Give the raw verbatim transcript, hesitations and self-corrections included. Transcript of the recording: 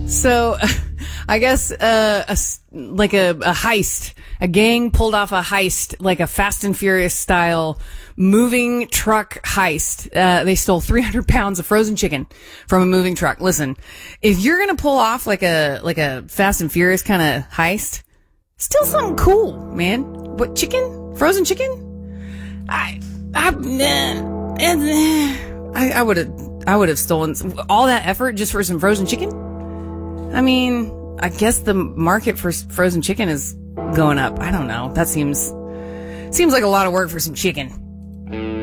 So, I guess uh, a s like a, a heist, a gang pulled off a heist, like a Fast and Furious style moving truck heist. Uh, they stole three hundred pounds of frozen chicken from a moving truck. Listen, if you're gonna pull off like a like a Fast and Furious kind of heist, still something cool, man. What, chicken? Frozen chicken? I I I, I would have I would have stolen all that effort just for some frozen chicken. I mean, I guess the market for frozen chicken is going up. I don't know. That seems seems like a lot of work for some chicken.